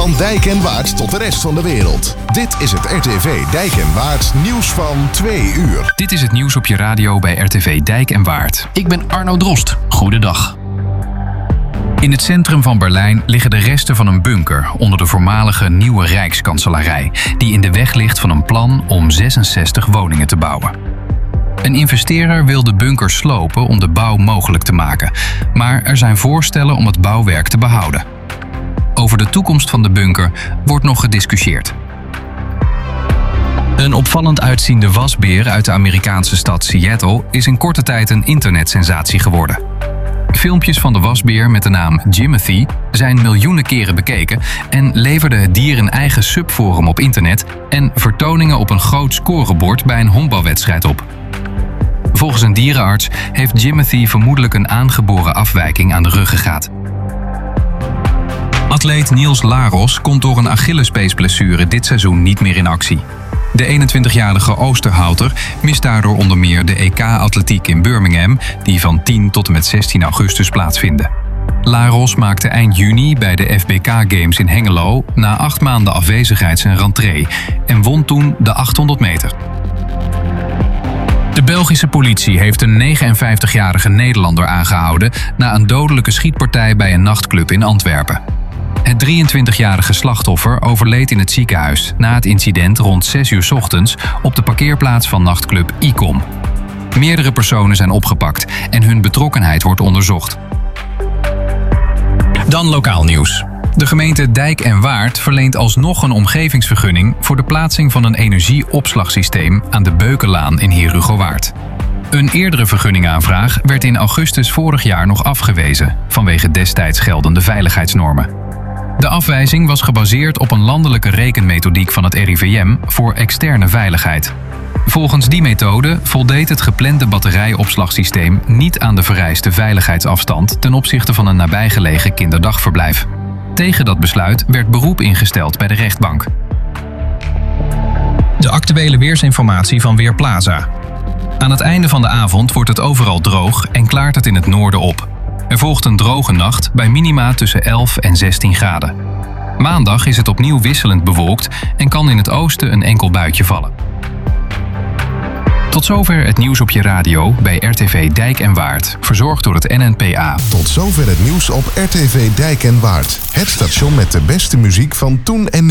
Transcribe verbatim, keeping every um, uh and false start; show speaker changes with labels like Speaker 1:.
Speaker 1: Van Dijk en Waard tot de rest van de wereld. Dit is het R T V Dijk en Waard nieuws van twee uur.
Speaker 2: Dit is het nieuws op je radio bij R T V Dijk en Waard. Ik ben Arno Drost. Goedendag. In het centrum van Berlijn liggen de resten van een bunker onder de voormalige Nieuwe Rijkskanselarij, die in de weg ligt van een plan om zesenzestig woningen te bouwen. Een investeerder wil de bunker slopen om de bouw mogelijk te maken, maar er zijn voorstellen om het bouwwerk te behouden. Over de toekomst van de bunker wordt nog gediscussieerd. Een opvallend uitziende wasbeer uit de Amerikaanse stad Seattle is in korte tijd een internetsensatie geworden. Filmpjes van de wasbeer met de naam Jimothy zijn miljoenen keren bekeken en leverde het dier een eigen subforum op internet en vertoningen op een groot scorebord bij een honkbalwedstrijd op. Volgens een dierenarts heeft Jimothy vermoedelijk een aangeboren afwijking aan de ruggengraat. Atleet Niels Laros komt door een Achillespeesblessure dit seizoen niet meer in actie. De eenentwintigjarige Oosterhouter mist daardoor onder meer de E K-atletiek in Birmingham, die van tien tot en met zestien augustus plaatsvinden. Laros maakte eind juni bij de F B K Games in Hengelo na acht maanden afwezigheid zijn rentree en won toen de achthonderd meter. De Belgische politie heeft een negenenvijftigjarige Nederlander aangehouden na een dodelijke schietpartij bij een nachtclub in Antwerpen. Het drieëntwintigjarige slachtoffer overleed in het ziekenhuis na het incident rond zes uur 's ochtends op de parkeerplaats van nachtclub Icom. Meerdere personen zijn opgepakt en hun betrokkenheid wordt onderzocht. Dan lokaal nieuws. De gemeente Dijk en Waard verleent alsnog een omgevingsvergunning voor de plaatsing van een energieopslagsysteem aan de Beukenlaan in Heerhugowaard. Een eerdere vergunningaanvraag werd in augustus vorig jaar nog afgewezen vanwege destijds geldende veiligheidsnormen. De afwijzing was gebaseerd op een landelijke rekenmethodiek van het R I V M voor externe veiligheid. Volgens die methode voldeed het geplande batterijopslagsysteem niet aan de vereiste veiligheidsafstand ten opzichte van een nabijgelegen kinderdagverblijf. Tegen dat besluit werd beroep ingesteld bij de rechtbank. De actuele weersinformatie van Weerplaza. Aan het einde van de avond wordt het overal droog en klaart het in het noorden op. Er volgt een droge nacht bij minima tussen elf en zestien graden. Maandag is het opnieuw wisselend bewolkt en kan in het oosten een enkel buitje vallen. Tot zover het nieuws op je radio bij R T V Dijk en Waard, verzorgd door het N N P A.
Speaker 1: Tot zover het nieuws op R T V Dijk en Waard. Het station met de beste muziek van toen en nu.